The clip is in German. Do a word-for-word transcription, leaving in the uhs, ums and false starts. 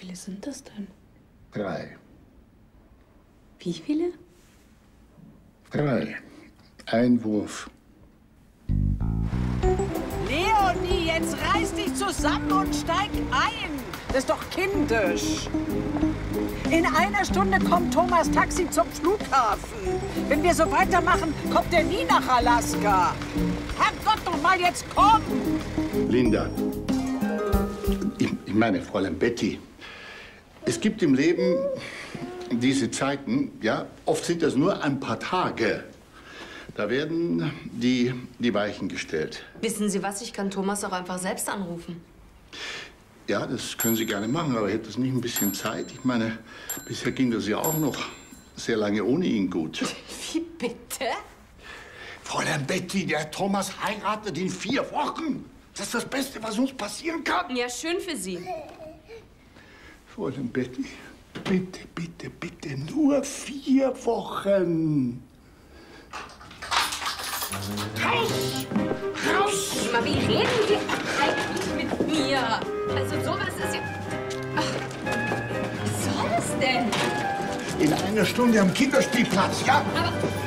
viele sind das denn? Drei. Wie viele? Drei. Einwurf. Leonie, jetzt reiß dich zusammen und steig ein. Das ist doch kindisch. In einer Stunde kommt Thomas' Taxi zum Flughafen. Wenn wir so weitermachen, kommt er nie nach Alaska. Herrgott, noch mal, jetzt komm! Linda, ich, ich meine, Fräulein Betty, es gibt im Leben diese Zeiten, ja, oft sind das nur ein paar Tage. Da werden die, die Weichen gestellt. Wissen Sie was? Ich kann Thomas auch einfach selbst anrufen. Ja, das können Sie gerne machen, aber hätte es nicht ein bisschen Zeit? Ich meine, bisher ging das ja auch noch sehr lange ohne ihn gut. Wie bitte? Fräulein Betty, der Thomas heiratet in vier Wochen. Das ist das Beste, was uns passieren kann. Ja, schön für Sie. Fräulein Betty, bitte, bitte, bitte, nur vier Wochen. Raus! Raus! Mal, wie reden Sie eigentlich mit mir? Also sowas ist ja... Ach, was soll das denn? In einer Stunde am Kinderspielplatz, ja? Aber